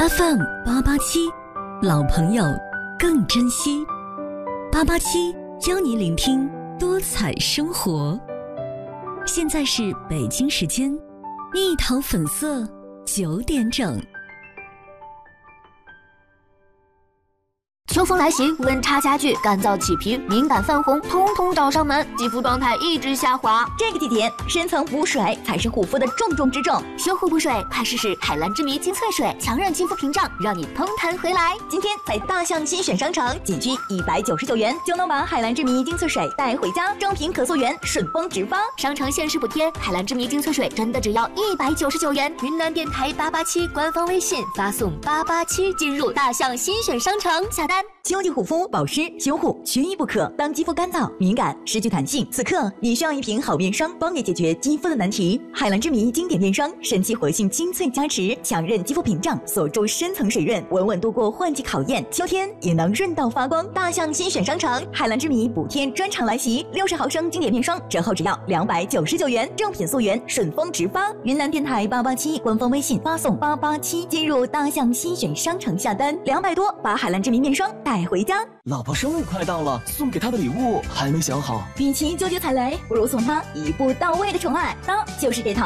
FM 887，老朋友更珍惜。887邀你聆听多彩生活。现在是北京时间蜜桃粉色9点整。 秋风来袭，温差加剧，干燥起皮，敏感泛红，通通找上门，肌肤状态一直下滑。 这个季节，深层补水才是护肤的重中之重。 修护补水，快试试海蓝之谜精粹水，强韧肌肤屏障，让你蓬弹回来。 今天在大象新选商城，仅需199元就能把海蓝之谜精粹水带回家，正品可溯源，顺丰直发。 商城限时补贴，海蓝之谜精粹水真的只要199元。云南电台887官方微信发送887进入大象新选商城下单。 秋季护肤保湿修护缺一不可。当肌肤干燥、敏感、失去弹性，此刻你需要一瓶好面霜，帮你解决肌肤的难题。海蓝之谜经典面霜，神奇活性精粹加持，强韧肌肤屏障，锁住深层水润，稳稳度过换季考验。秋天也能润到发光。大象新选商城，海蓝之谜补贴专场来袭，60毫升经典面霜折后只要299元，正品溯源，顺丰直发。云南电台887官方微信发送887进入大象新选商城下单，200多把海蓝之谜面霜带回家。 老婆生日快到了，送给她的礼物还没想好。 与其纠结踩雷，不如送她一步到位的宠爱，那就是这套